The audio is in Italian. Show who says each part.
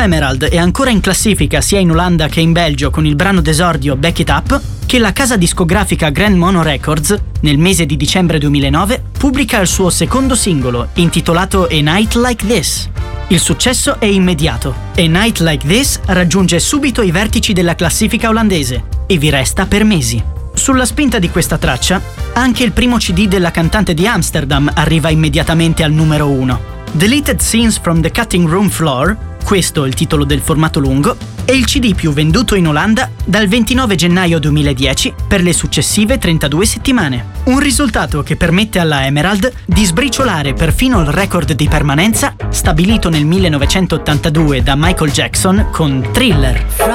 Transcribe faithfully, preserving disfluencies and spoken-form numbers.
Speaker 1: Emerald è ancora in classifica sia in Olanda che in Belgio con il brano d'esordio Back It Up, che la casa discografica Grand Mono Records, nel mese di dicembre duemilanove, pubblica il suo secondo singolo, intitolato A Night Like This. Il successo è immediato. A Night Like This raggiunge subito i vertici della classifica olandese e vi resta per mesi. Sulla spinta di questa traccia, anche il primo C D della cantante di Amsterdam arriva immediatamente al numero uno. Deleted Scenes from the Cutting Room Floor, questo è il titolo del formato lungo, è il C D più venduto in Olanda dal ventinove gennaio duemiladieci per le successive trentadue settimane. Un risultato che permette alla Emerald di sbriciolare perfino il record di permanenza stabilito nel millenovecentottantadue da Michael Jackson con Thriller.